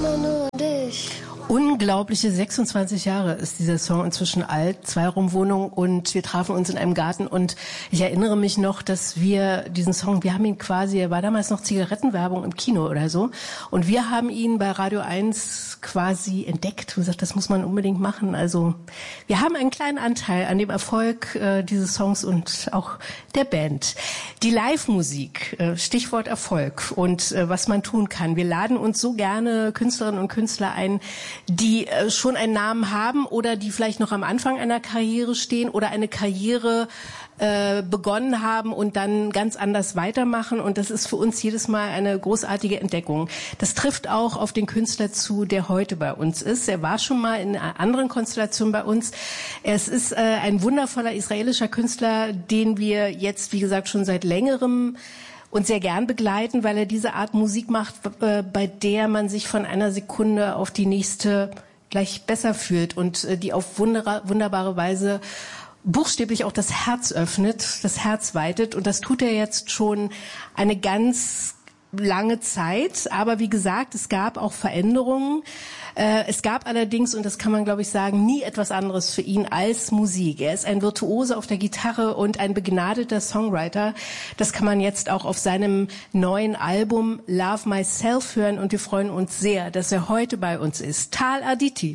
immer nur an dich. Unglaubliche 26 Jahre ist dieser Song inzwischen alt, Zweiraumwohnung, und wir trafen uns in einem Garten und ich erinnere mich noch, dass wir diesen Song, wir haben ihn quasi, er war damals noch Zigarettenwerbung im Kino oder so, und wir haben ihn bei Radio 1 quasi entdeckt und gesagt, das muss man unbedingt machen. Also wir haben einen kleinen Anteil an dem Erfolg dieses Songs und auch der Band. Die Live-Musik, Stichwort Erfolg und was man tun kann. Wir laden uns so gerne Künstlerinnen und Künstler ein, die schon einen Namen haben oder die vielleicht noch am Anfang einer Karriere stehen oder eine Karriere begonnen haben und dann ganz anders weitermachen. Und das ist für uns jedes Mal eine großartige Entdeckung. Das trifft auch auf den Künstler zu, der heute bei uns ist. Er war schon mal in einer anderen Konstellation bei uns. Es ist ein wundervoller israelischer Künstler, den wir jetzt, wie gesagt, schon seit längerem und sehr gern begleiten, weil er diese Art Musik macht, bei der man sich von einer Sekunde auf die nächste gleich besser fühlt und die auf wunderbare Weise buchstäblich auch das Herz öffnet, das Herz weitet. Und das tut er jetzt schon eine ganz lange Zeit. Aber wie gesagt, es gab auch Veränderungen. Es gab allerdings, und das kann man, glaube ich, sagen, nie etwas anderes für ihn als Musik. Er ist ein Virtuose auf der Gitarre und ein begnadeter Songwriter. Das kann man jetzt auch auf seinem neuen Album Love Myself hören. Und wir freuen uns sehr, dass er heute bei uns ist. Tal Aditi.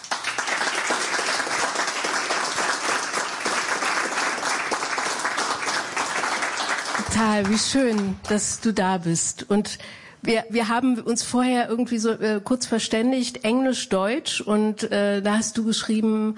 Tal, wie schön, dass du da bist. Und wir haben uns vorher irgendwie so kurz verständigt, Englisch, Deutsch, und da hast du geschrieben,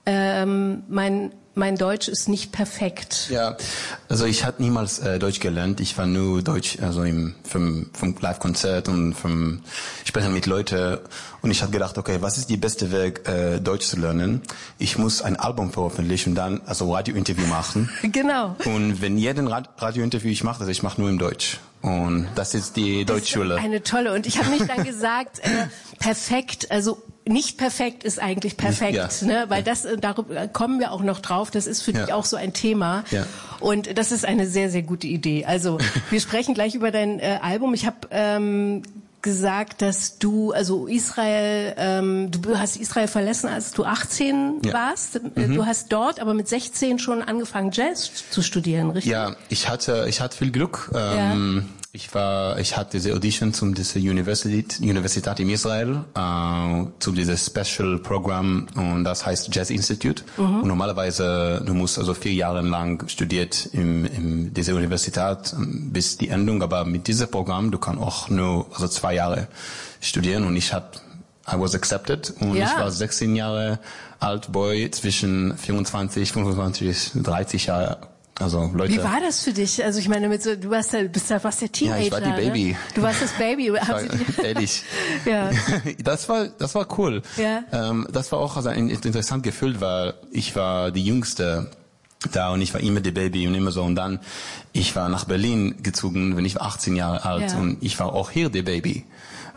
mein Deutsch ist nicht perfekt. Ja, also ich hatte niemals Deutsch gelernt. Ich war nur Deutsch, also vom Live-Konzert und vom Sprechen mit Leuten. Und ich habe gedacht, okay, was ist die beste Weg, Deutsch zu lernen? Ich muss ein Album veröffentlichen und dann also Radiointerview machen. Genau. Und wenn jeden Radiointerview ich mache, also ich mache nur im Deutsch. Und das ist die Deutschschule. Das ist eine tolle. Und ich habe mich dann gesagt, perfekt, also nicht perfekt ist eigentlich perfekt, ja, ne? Weil das, darüber kommen wir auch noch drauf, das ist für dich auch so ein Thema. Ja. Und das ist eine sehr, sehr gute Idee. Also wir sprechen gleich über dein Album. Ich habe gesagt, dass du, also Israel, du hast Israel verlassen, als du 18 warst. Du hast dort aber mit 16 schon angefangen, Jazz zu studieren, richtig? Ja, ich hatte viel Glück. Ich hatte diese Audition zu dieser Universität in Israel, zu diesem Special Programm, und das heißt Jazz Institute. Und normalerweise, du musst also 4 Jahre lang studiert in dieser Universität bis die Endung, aber mit diesem Programm, du kannst auch nur, also 2 Jahre studieren, und I was accepted, und ich war 16 Jahre alt, Boy, zwischen 24, 25, 30 Jahre. Also Leute. Wie war das für dich? Also ich meine, du warst der Teenager. Ja, ich war die Baby. Ne? Du warst das Baby. Ehrlich. Ja. Das war cool. Ja. Das war auch also ein interessantes Gefühl, weil ich war die Jüngste da und ich war immer die Baby und immer so, und dann ich war nach Berlin gezogen, wenn ich war 18 Jahre alt, und ich war auch hier die Baby.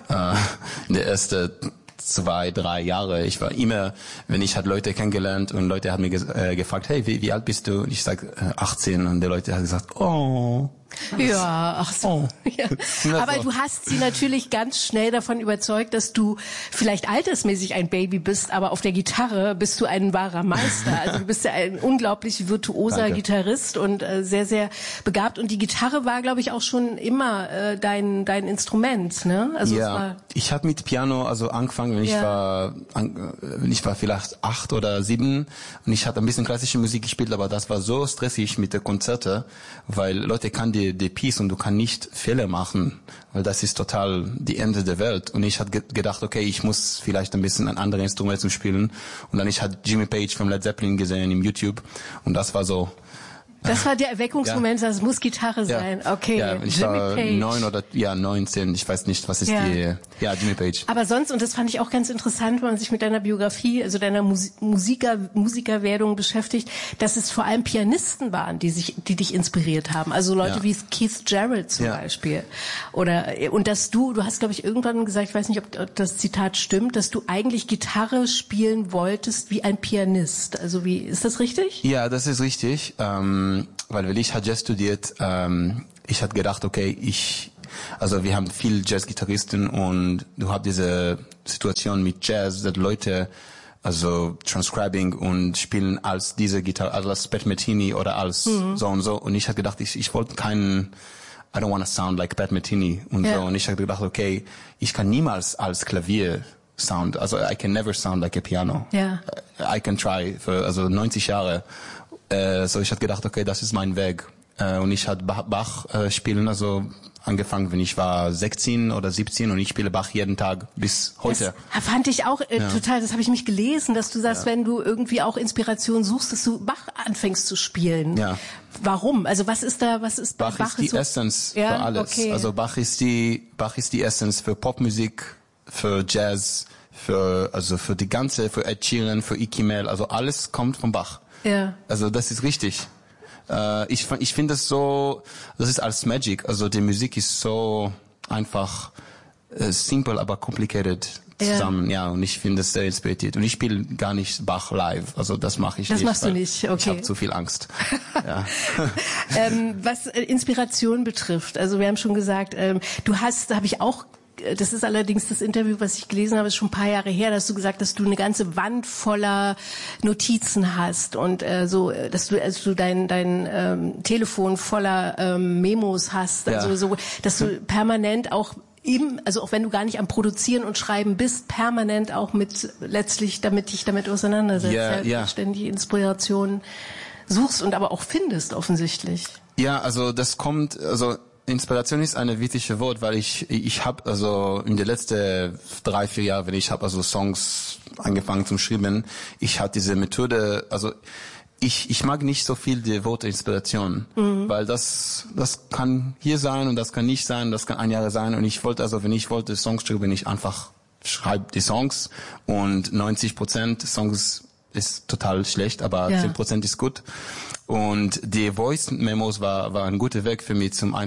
In der ersten 2, 3 Jahre. Ich war immer, wenn ich Leute kennengelernt und Leute haben mir gefragt, hey, wie alt bist du? Und ich sag 18, und die Leute haben gesagt, oh. Ja, ach so. Oh. Ja. Aber du hast sie natürlich ganz schnell davon überzeugt, dass du vielleicht altersmäßig ein Baby bist, aber auf der Gitarre bist du ein wahrer Meister. Also du bist ja ein unglaublich virtuoser Gitarrist und sehr, sehr begabt. Und die Gitarre war, glaube ich, auch schon immer dein Instrument, ne? Also ja, ich habe mit Piano also angefangen, wenn ich war vielleicht 8 oder 7, und ich hatte ein bisschen klassische Musik gespielt, aber das war so stressig mit den Konzerten, weil Leute kann die Piece und du kannst nicht Fehler machen, weil das ist total die Ende der Welt. Und ich hatte gedacht, okay, ich muss vielleicht ein bisschen ein anderes Instrument zu spielen. Und dann ich hatte Jimmy Page von Led Zeppelin gesehen im YouTube, und das war so. Das war der Erweckungsmoment, das muss Gitarre sein. Okay, ja, ich Jimmy war Page. 9 oder 19, ich weiß nicht, was ist Jimmy Page. Aber sonst, und das fand ich auch ganz interessant, wenn man sich mit deiner Biografie, also deiner Musikerwerdung beschäftigt, dass es vor allem Pianisten waren, die dich inspiriert haben. Also Leute wie Keith Jarrett zum Beispiel. Und dass du hast, glaube ich, irgendwann gesagt, ich weiß nicht, ob das Zitat stimmt, dass du eigentlich Gitarre spielen wolltest wie ein Pianist. Also ist das richtig? Ja, das ist richtig. Weil ich hatte Jazz studiert, ich hatte gedacht, okay, ich Also wir haben viel Jazzgitarristen und du hast diese Situation mit Jazz, dass Leute also transcribing und spielen als diese Gitarre, also als Pat Metheny oder als so und so. Und ich habe gedacht, ich wollte keinen, I don't want to sound like Pat Metheny und so. Und ich habe gedacht, okay, ich kann niemals als Klavier sound, also I can never sound like a piano. Ja. I can try für also 90 Jahre. So ich habe gedacht, okay, das ist mein Weg. Und ich hatte Bach spielen, also angefangen, wenn ich war 16 oder 17 und ich spiele Bach jeden Tag bis heute. Das fand ich auch total, das habe ich mich gelesen, dass du sagst, wenn du irgendwie auch Inspiration suchst, dass du Bach anfängst zu spielen. Ja. Warum? Also was ist Bach Bach ist die Essence für alles. Okay. Also Bach ist die Essence für Popmusik, für Jazz, für die ganze, für Ed Sheeran, für Icky Mel, also alles kommt von Bach. Ja. Also das ist richtig. Ich finde das so, das ist als Magic. Also die Musik ist so einfach simple, aber complicated zusammen. Ja, und ich finde das sehr inspiriert. Und ich spiele gar nicht Bach live. Also das mache ich nicht. Das machst du nicht, okay. Ich habe zu viel Angst. Ja. Was Inspiration betrifft, also wir haben schon gesagt, du hast, habe ich auch, das ist allerdings das Interview, was ich gelesen habe, ist schon ein paar Jahre her, dass du gesagt hast, dass du eine ganze Wand voller Notizen hast und dass du dein Telefon voller Memos hast, also so, dass du permanent auch also auch wenn du gar nicht am Produzieren und Schreiben bist, permanent auch dich damit auseinandersetzt, ständig Inspiration suchst und aber auch findest offensichtlich. Ja, also das kommt, also Inspiration ist ein wichtiges Wort, weil ich habe also in den letzten 3-4 Jahren, wenn ich habe also Songs angefangen zu schreiben, ich hatte diese Methode, also ich mag nicht so viel die Worte Inspiration, weil das kann hier sein und das kann nicht sein, das kann ein Jahr sein und ich wollte also, wenn ich wollte Songs schreiben, ich einfach schreibe die Songs und 90% Songs ist total schlecht, aber 10% ist gut. Und die Voice Memos war ein guter Weg für mich, zum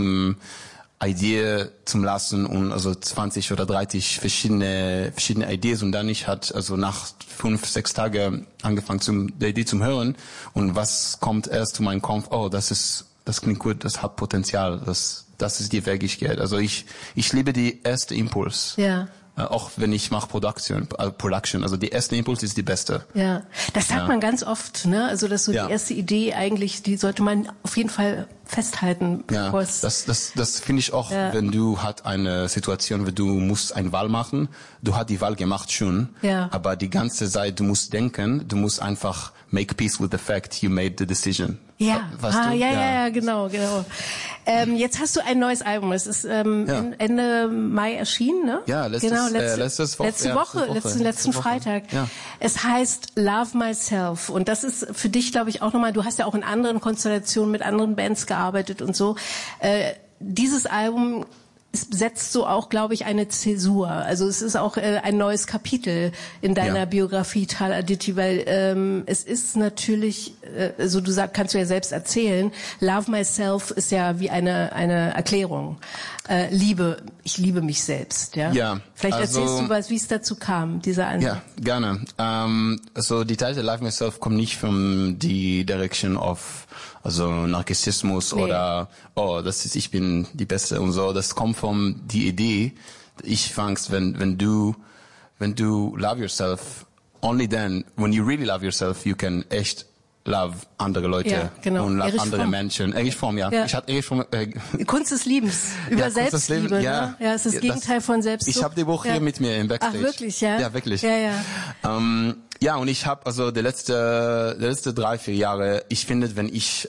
Idee zum lassen und also 20 oder 30 verschiedene Ideen und dann ich hat also nach 5-6 Tagen angefangen die Idee zum hören und was kommt erst zu meinem Kopf, das klingt gut, das hat Potenzial, das ist die Weg ich gehe. Also ich liebe die erste Impuls. Ja. Auch wenn ich mache Production, also die erste Impuls ist die beste. Ja, das sagt man ganz oft, ne? Also dass so die erste Idee eigentlich, die sollte man auf jeden Fall festhalten. Ja, das finde ich auch, wenn du hat eine Situation, wo du musst eine Wahl machen, du hast die Wahl gemacht schon, aber die ganze Zeit du musst denken, du musst einfach make peace with the fact you made the decision. Ja, genau. Jetzt hast du ein neues Album. Es ist Ende Mai erschienen, ne? Ja, letzte Woche. Letzten Freitag. Ja. Es heißt Love Myself und das ist für dich, glaube ich, auch nochmal, du hast ja auch in anderen Konstellationen mit anderen Bands gearbeitet und so. Dieses Album setzt so auch, glaube ich, eine Zäsur. Also es ist auch ein neues Kapitel in deiner Biografie, Tal Aditi, weil es ist natürlich, also kannst du ja selbst erzählen, Love Myself ist ja wie eine Erklärung. Ich liebe mich selbst. Ja. Vielleicht erzählst du was, wie es dazu kam, dieser Ansatz. Ja, gerne. Also die Titel Love Myself kommt nicht von die Direction of Narzissmus oder ich bin die Beste und so. Das kommt von die Idee. Ich fangst, wenn du love yourself, only then, when you really love yourself, you can echt love andere Leute und love andere Menschen. Erich Fromm, ja. Ich hatte Erich Fromm. Kunst des Liebens über Selbstliebe. Ne? Ja, es ist das Gegenteil von Selbstsucht. Ich habe die Buch hier mit mir im Backstage. Ach wirklich, ja? Ja, wirklich. Ja. Und ich habe also die letzte 3-4 Jahre, ich finde, wenn ich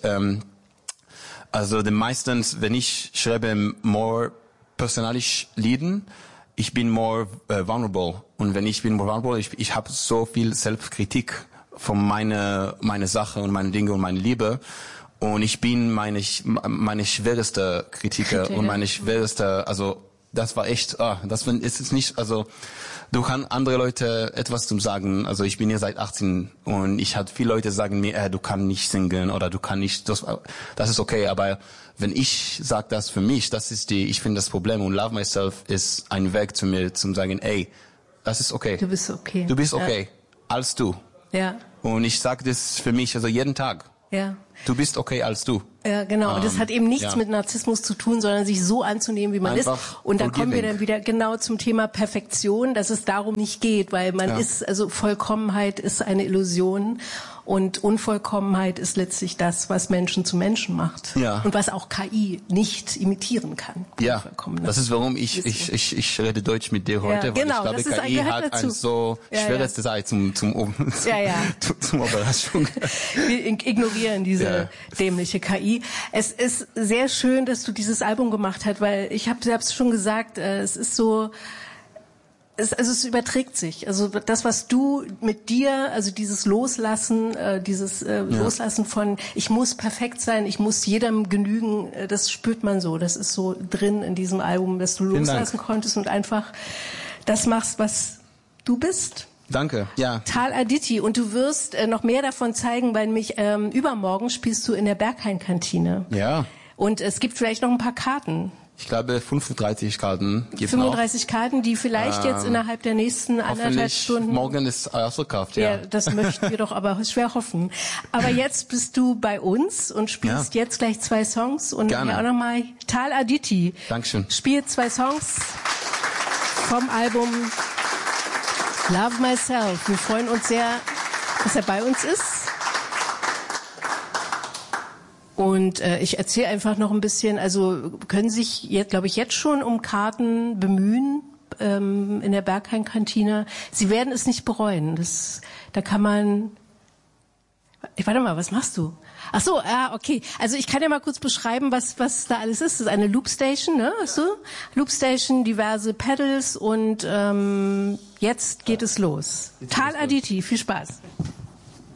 meistens, wenn ich schreibe more personalisch Lieden, ich bin more vulnerable und wenn ich bin more vulnerable, ich habe so viel Selbstkritik von meine Sache und meine Dinge und meine Liebe und ich bin meine schwerste Kritiker und meine schwerste, also das war echt, ist es nicht, also du kannst andere Leute etwas zum sagen, also ich bin hier seit 18 und ich hatte viele Leute sagen mir, du kannst nicht singen oder du kannst nicht, das ist okay, aber wenn ich sage das für mich, ich finde das Problem und Love Myself ist ein Weg zu mir, zum sagen, das ist okay. Du bist okay. Als du. Ja. Und ich sage das für mich, also jeden Tag. Ja. Du bist okay als du. Ja, genau. Und das hat eben nichts mit Narzissmus zu tun, sondern sich so anzunehmen, wie man ist. Und dann kommen wir dann wieder genau zum Thema Perfektion, dass es darum nicht geht, weil man ist, also Vollkommenheit ist eine Illusion und Unvollkommenheit ist letztlich das, was Menschen zu Menschen macht. Ja. Und was auch KI nicht imitieren kann. Ja, das ist, warum ich rede Deutsch mit dir heute, weil ich glaube, KI hat ein so schweres Design zum Überraschung. Wir ignorieren diese dämliche KI. Es ist sehr schön, dass du dieses Album gemacht hast, weil ich habe selbst schon gesagt, es ist so, es überträgt sich. Also das, was du mit dir, also dieses Loslassen, Loslassen von, ich muss perfekt sein, ich muss jedem genügen, das spürt man so. Das ist so drin in diesem Album, dass du loslassen konntest und einfach das machst, was du bist. Danke, ja. Tal Aditi. Und du wirst noch mehr davon zeigen, weil mich übermorgen spielst du in der Berghain-Kantine. Ja. Und es gibt vielleicht noch ein paar Karten. Ich glaube 35 Karten gibt 35 Karten, die vielleicht jetzt innerhalb der nächsten 1,5 Stunden... Morgen ist ausverkauft, ja. Ja, das möchten wir doch aber schwer hoffen. Aber jetzt bist du bei uns und spielst jetzt gleich 2 Songs. Und Gerne. auch nochmal Tal Aditi. Dankeschön. Spielt 2 Songs vom Album Love Myself. Wir freuen uns sehr, dass er bei uns ist. Und ich erzähle einfach noch ein bisschen, also können sich jetzt, glaube ich, jetzt schon um Karten bemühen in der Berghain-Kantine. Sie werden es nicht bereuen. Da kann man... Warte mal, was machst du? Ach so, okay. Also ich kann ja mal kurz beschreiben, was da alles ist. Das ist eine Loopstation, ne? Weißt du? Loopstation, diverse Pedals und jetzt geht es los. Tal Aditi, viel Spaß.